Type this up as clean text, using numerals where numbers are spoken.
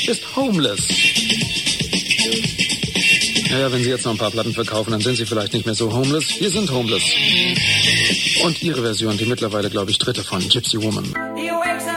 ist homeless. Naja, wenn Sie jetzt noch ein paar Platten verkaufen, dann sind Sie vielleicht nicht mehr so homeless. Wir sind homeless. Und Ihre Version, die mittlerweile, glaube ich, dritte von Gypsy Woman.